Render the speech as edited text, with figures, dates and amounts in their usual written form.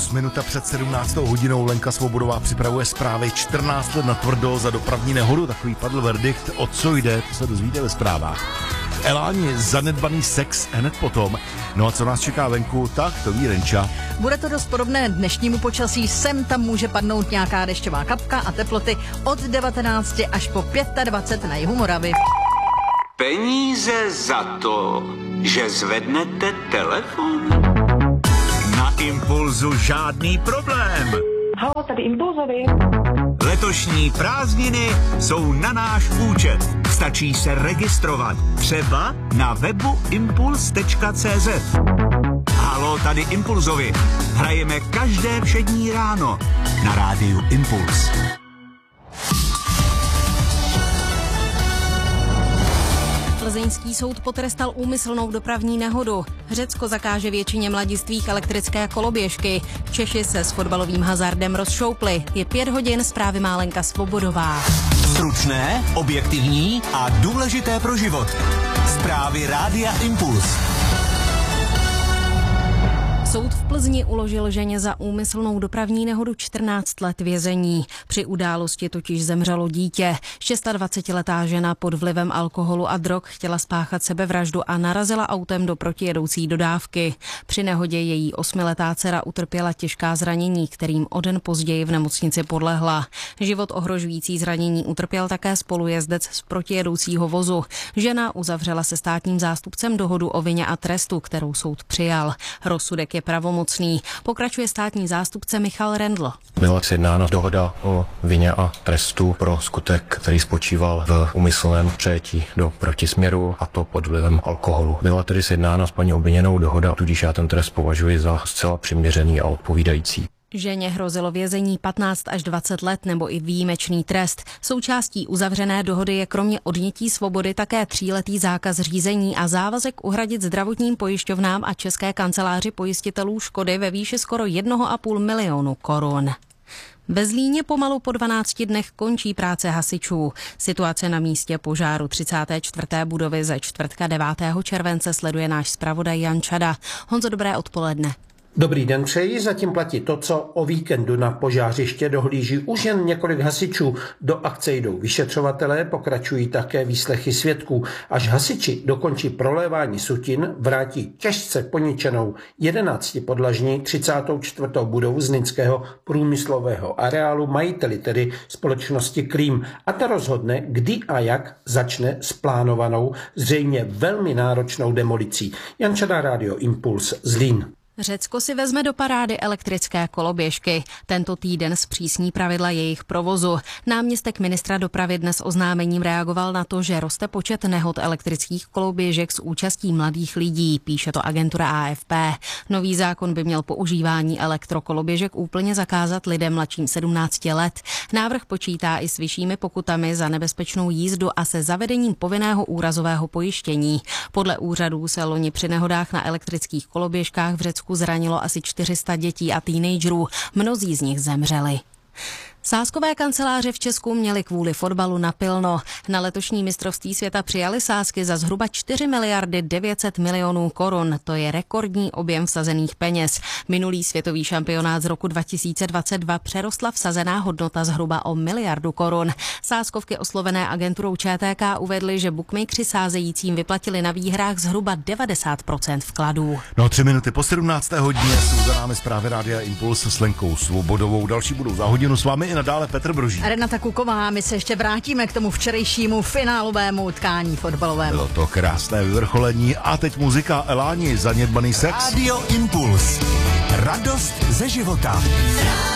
minuta před 17. hodinou. Lenka Svobodová připravuje zprávy. 14 let natvrdo za dopravní nehodu. Takový padl verdikt. O co jde, to se dozvíte ve zprávách. Eláni, zanedbaný sex hned potom. No a co nás čeká venku, tak to ví Renča. Bude to dost podobné dnešnímu počasí. Sem tam může padnout nějaká dešťová kapka a teploty od 19 až po 25 na jihu Moravy. Peníze za to, že zvednete telefon? Na Impulzu žádný problém. Halo, tady Impulzovi. Letošní prázdniny jsou na náš účet. Stačí se registrovat. Třeba na webu impuls.cz. Halo, tady Impulzovi. Hrajeme každé všední ráno na rádiu Impuls. Plzeňský soud potrestal úmyslnou dopravní nehodu. Řecko zakáže většině mladistvých elektrické koloběžky. Češi se s fotbalovým hazardem rozšoupli. Je 5 hodin, zprávy má Lenka Svobodová. Stručné, objektivní a důležité pro život. Zprávy rádia Impuls. Soud v Plzni uložil ženě za úmyslnou dopravní nehodu 14 let vězení. Při události totiž zemřelo dítě. 26letá žena pod vlivem alkoholu a drog chtěla spáchat sebevraždu a narazila autem do protijedoucí dodávky. Při nehodě její 8letá dcera utrpěla těžká zranění, kterým o den později v nemocnici podlehla. Život ohrožující zranění utrpěl také spolujezdec z protijedoucího vozu. Žena uzavřela se státním zástupcem dohodu o vině a trestu, kterou soud přijal. Rozsudek je pravomocný. Pokračuje státní zástupce Michal Rendl. Byla sjednána dohoda o vině a trestu pro skutek, který spočíval v úmyslném přejetí do protisměru, a to pod vlivem alkoholu. Byla tedy sjednána s paní obviněnou dohoda, tudíž já ten trest považuji za zcela přiměřený a odpovídající. Ženě hrozilo vězení 15 až 20 let nebo i výjimečný trest. Součástí uzavřené dohody je kromě odnětí svobody také 3letý zákaz řízení a závazek uhradit zdravotním pojišťovnám a České kanceláři pojistitelů škody ve výši skoro 1,5 milionu korun. Ve Zlíně pomalu po 12 dnech končí práce hasičů. Situace na místě požáru 34. budovy ze čtvrtka 9. července sleduje náš zpravodaj Jan Čada. Honzo, dobré odpoledne. Dobrý den přeji, zatím platí to, co o víkendu na požářiště dohlíží už jen několik hasičů. Do akce jdou vyšetřovatelé, pokračují také výslechy svědků. Až hasiči dokončí prolévání sutin, vrátí těžce poničenou 11podlažní 34. budovu Zlínského průmyslového areálu majiteli, tedy společnosti Klím. A ta rozhodne, kdy a jak začne s plánovanou, zřejmě velmi náročnou demolicí. Jan Čada, rádio Impuls, Zlín. Řecko si vezme do parády elektrické koloběžky. Tento týden zpřísní pravidla jejich provozu. Náměstek ministra dopravy dnes oznámením reagoval na to, že roste počet nehod elektrických koloběžek s účastí mladých lidí, píše to agentura AFP. Nový zákon by měl používání elektrokoloběžek úplně zakázat lidem mladším 17 let. Návrh počítá i s vyššími pokutami za nebezpečnou jízdu a se zavedením povinného úrazového pojištění. Podle úřadů se loni při nehodách na elektrických koloběžkách v Řecku zranilo asi 400 dětí a teenagerů. Mnozí z nich zemřeli. Sázkové kanceláře v Česku měly kvůli fotbalu napilno. Na letošní mistrovství světa přijali sázky za zhruba 4 miliardy 900 milionů korun. To je rekordní objem vsazených peněz. Minulý světový šampionát z roku 2022 přerostla vsazená hodnota zhruba o miliardu korun. Sázkovky oslovené agenturou ČTK uvedly, že bookmakeri sázejícím vyplatili na výhrách zhruba 90% vkladů. No, 3 minuty po 17. hodině jsou za námi zprávy rádia Impuls s Lenkou Svobodovou. Další budou za hodinu s vámi i nadále Petr Broží. Renata Kuková, my se ještě vrátíme k tomu včerejšímu finálovému utkání fotbalovému. Bylo to krásné vyvrcholení a teď muzika. Eláni, zanedbaný sex. Radio Impuls. Radost ze života.